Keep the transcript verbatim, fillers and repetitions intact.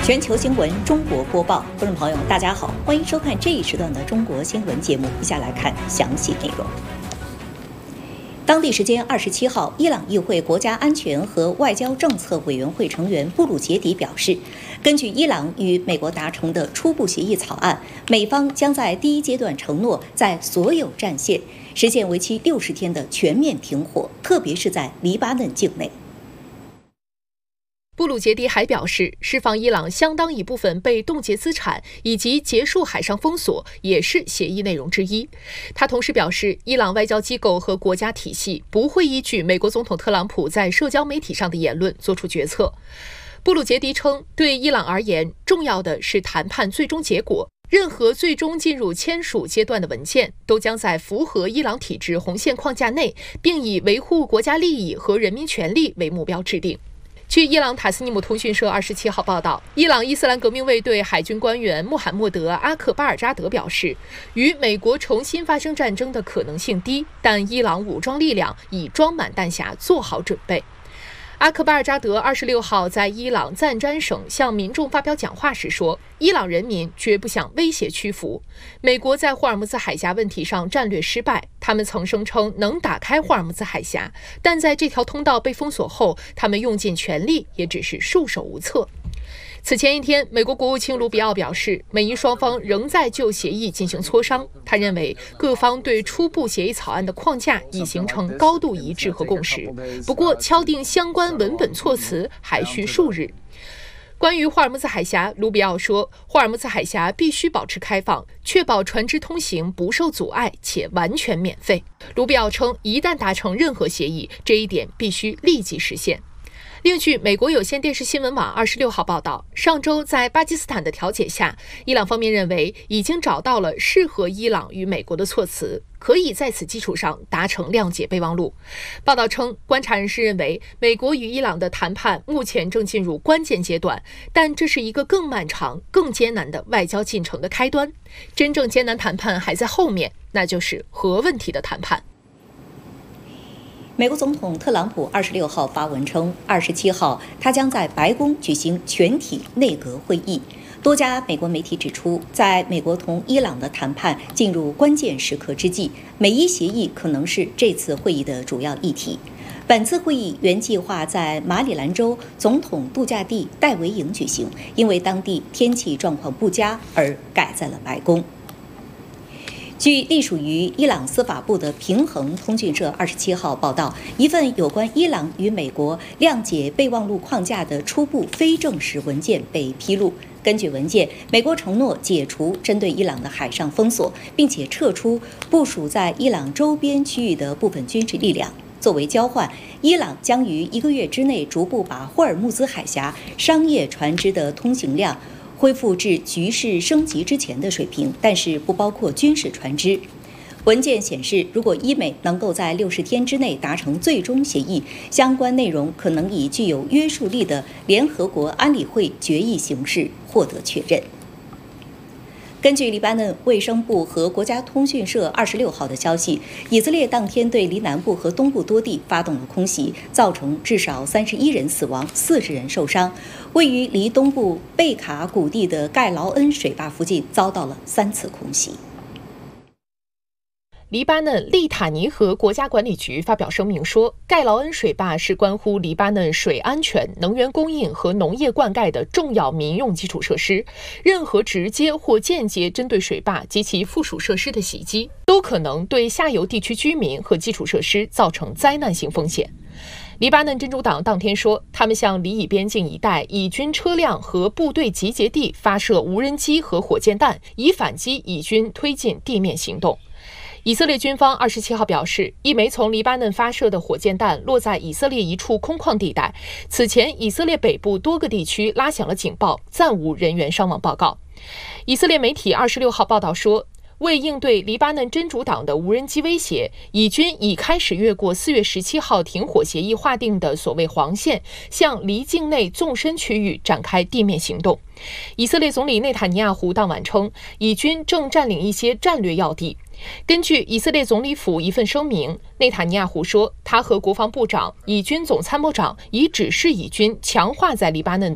全球新闻中国播报，观众朋友大家好，欢迎收看这一时段的中国新闻节目。以下来看详细内容。当地时间二十七号，伊朗议会国家安全和外交政策委员会成员布鲁杰迪表示，根据伊朗与美国达成的初步协议草案，美方将在第一阶段承诺在所有战线实现为期六十天的全面停火，特别是在黎巴嫩境内。 布鲁杰迪还表示，释放伊朗相当一部分被冻结资产以及结束海上封锁也是协议内容之一。他同时表示，伊朗外交机构和国家体系不会依据美国总统特朗普在社交媒体上的言论做出决策。布鲁杰迪称，对伊朗而言，重要的是谈判最终结果。任何最终进入签署阶段的文件，都将在符合伊朗体制红线框架内，并以维护国家利益和人民权利为目标制定。据伊朗塔斯尼姆通讯社二十七号报道，伊朗伊斯兰革命卫队海军官员穆罕默德·阿克巴尔扎德表示，与美国重新发生战争的可能性低，但伊朗武装力量已装满弹匣，做好准备。阿克巴尔扎德二十六号在伊朗赞詹省向民众发表讲话时说，伊朗人民绝不向威胁屈服。美国在霍尔木兹海峡问题上战略失败，他们曾声称能打开霍尔木兹海峡，但在这条通道被封锁后，他们用尽全力也只是束手无策。此前一天，美国国务卿卢比奥表示，美伊双方仍在就协议进行磋商。他认为，各方对初步协议草案的框架已形成高度一致和共识，不过敲定相关文本措辞还需数日。关于霍尔木兹海峡，卢比奥说，霍尔木兹海峡必须保持开放，确保船只通行不受阻碍且完全免费。卢比奥称，一旦达成任何协议，这一点必须立即实现。另据美国有线电视新闻网二十六号报道，上周在巴基斯坦的调解下，伊朗方面认为已经找到了适合伊朗与美国的措辞，可以在此基础上达成谅解备忘录。报道称，观察人士认为，美国与伊朗的谈判目前正进入关键阶段，但这是一个更漫长、更艰难的外交进程的开端。真正艰难谈判还在后面，那就是核问题的谈判。 美国总统特朗普二十六号发文称，二十七号他将在白宫举行全体内阁会议。多家美国媒体指出，在美国同伊朗的谈判进入关键时刻之际，美伊协议可能是这次会议的主要议题。本次会议原计划在马里兰州总统度假地戴维营举行，因为当地天气状况不佳而改在了白宫。据隶属于伊朗司法部的平衡通讯社二十七号报道，一份有关伊朗与美国谅解备忘录框架的初步非正式文件被披露。根据文件，美国承诺解除针对伊朗的海上封锁，并且撤出部署在伊朗周边区域的部分军事力量。作为交换，伊朗将于一个月之内逐步把霍尔木兹海峡商业船只的通行量恢复至局势升级之前的水平，但是不包括军事船只。文件显示，如果伊美能够在六十天之内达成最终协议，相关内容可能以具有约束力的联合国安理会决议形式获得确认。根据黎巴嫩卫生部和国家通讯社二十六号的消息，以色列当天对黎南部和东部多地发动了空袭，造成至少三十一人死亡，四十人受伤。位于离东部贝卡谷地的盖劳恩水坝附近遭到了三次空袭。 黎巴嫩利塔尼河国家管理局发表声明说，盖劳恩水坝是关乎黎巴嫩水安全、能源供应和农业灌溉的重要民用基础设施。任何直接或间接针对水坝及其附属设施的袭击，都可能对下游地区居民和基础设施造成灾难性风险。黎巴嫩真主党当天说，他们向黎以边境一带以军车辆和部队集结地发射无人机和火箭弹，以反击以军推进地面行动。以色列军方二十七号表示，一枚从黎巴嫩发射的火箭弹落在以色列一处空旷地带。此前，以色列北部多个地区拉响了警报，暂无人员伤亡报告。以色列媒体二十六号报道说，为应对黎巴嫩真主党的无人机威胁，以军已开始越过四月十七号停火协议划定的所谓黄线，向黎境内纵深区域展开地面行动。以色列总理内塔尼亚胡当晚称，以军正占领一些战略要地。根据以色列总理府一份声明，内塔尼亚胡说，他和国防部长、以军总参谋长已指示以军强化在黎巴嫩